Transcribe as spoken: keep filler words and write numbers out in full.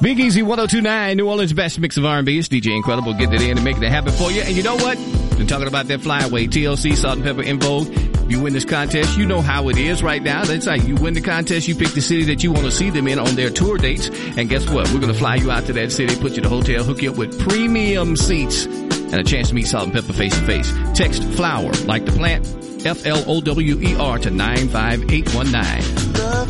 Big Easy one oh two point nine, New Orleans' best mix of R and B. It's D J Incredible getting it in and making it happen for you. And you know what? Been talking about that flyaway, T L C, Salt and Pepper in Vogue. If you win this contest, you know how it is right now. That's like you win the contest, you pick the city that you want to see them in on their tour dates. And guess what? We're going to fly you out to that city, put you in a hotel, hook you up with premium seats and a chance to meet Salt and Pepper face to face. Text flower, like the plant, F L O W E R to nine five eight one nine.